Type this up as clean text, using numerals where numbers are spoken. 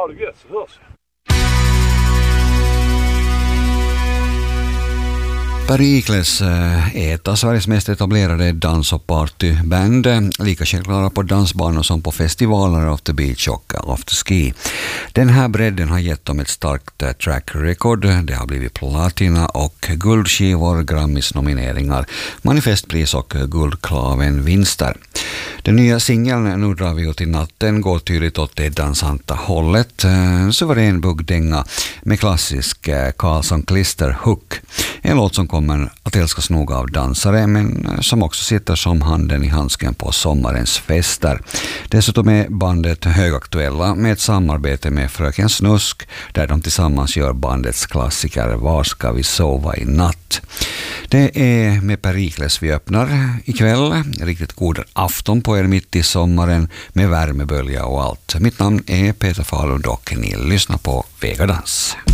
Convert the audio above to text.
Ha det gött, så hörs vi. Perikles är ett av Sveriges mest etablerade dans- och partyband, lika självklara på dansbanor som på festivaler, Off the Beach och Off the Ski. Den här bredden har gett dem ett starkt track record, det har blivit platina och guldskivor, Grammis-nomineringar, manifestpris och guldklaven-vinster. Den nya singeln Nu drar vi ut i natten går tydligt åt det dansanta hållet, en suverän buggdänga med klassisk Karlsson-klister-hook. En låt som kommer att älskas nog av dansare, men som också sitter som handen i handsken på sommarens fester. Dessutom är bandet högaktuella med ett samarbete med Fröken Snusk, där de tillsammans gör bandets klassiker Var ska vi sova i natt. Det är med Perikles vi öppnar ikväll. Riktigt god afton på er mitt i sommaren med värmebölja och allt. Mitt namn är Peter Falund och ni lyssnar på Vegadans.